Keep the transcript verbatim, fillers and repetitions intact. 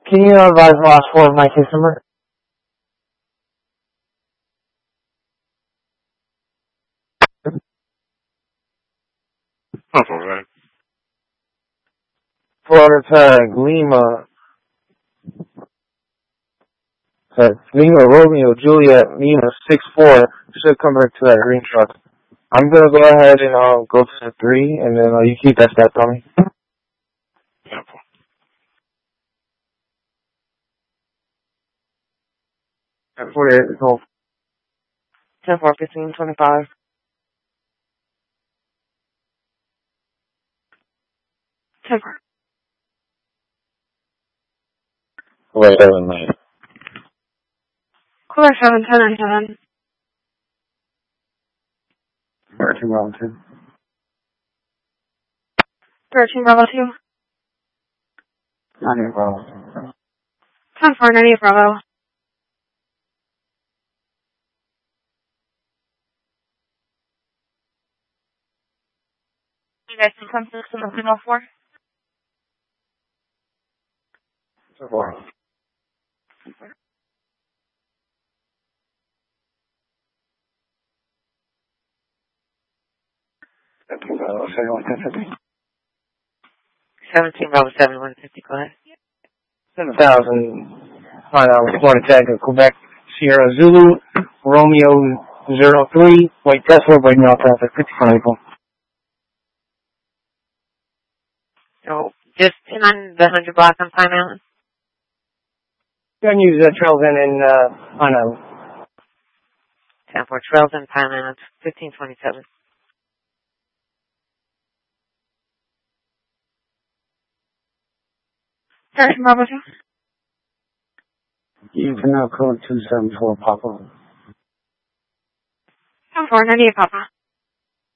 Can you advise the last four of my case number? That's alright. Florida Tag, Lima. Tag, Lima, Romeo, Juliet, Nina, six four. Should come back to that green truck. I'm gonna go ahead and uh, go to the three, and then uh, you keep that stat on me. Yeah, At forty-eight, it's all. ten four, fifteen, twenty-five. ten four. Wait, seven, nine. Cooler seven, ten, and seven. thirteen, Bravo two. thirteen, Bravo two. nine, Bravo two. ten four, ninety-eight, Bravo. You guys can come to the signal four. four. seventeen, Bravo seven, one fifty, go ahead. seven thousand. Find out Florida Tag, Quebec, Sierra Zulu, Romeo zero three. Wait, that's where we're now traffic. fifty-five people. So, just in on the one hundred block on Pine Island. You can use uh, Trails in and uh, on a ten four, Trails in Pine Island, fifteen twenty-seven. thirteen, Bravo two. You can now code two seven four Papa. ten four, ninety-eight, Papa.